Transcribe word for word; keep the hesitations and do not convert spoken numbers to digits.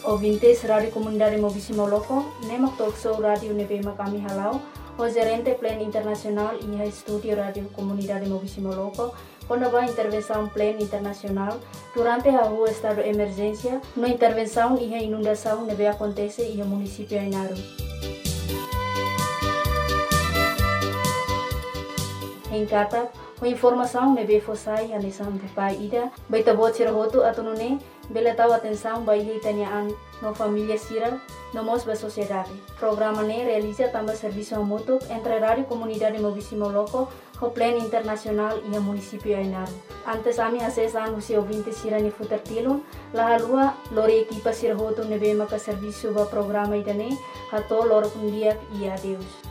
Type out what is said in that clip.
ouvintes Rádio Comunidade Mobisi Moloko, nemak talk show rádio nebema kami halau, o gerente Plan Internacional e estúdio Rádio Comunidade Mobisi Moloko, quando a intervenção Plan Internacional durante a rua estado de emergência, no intervenção e a inundação nebe acontece e o município Ainaru. Em Kata, com informação nebe fossai a lição de pai ida, baita bot sirahoto atunune, bela tahu atenção bayi tanyaan no família sira, no mos ba sociedade. Programa ne realiza também serviço mútuo entre Rádio Comunidade Mobisi Moloko, o Plan Internacional e o município Ainaru. Antes ami acesan usi ouvinte sira ni futertilun, la halua lori equipa sirahoto nebe maka serviço ba programa idane, hato loro kundiak e adeus.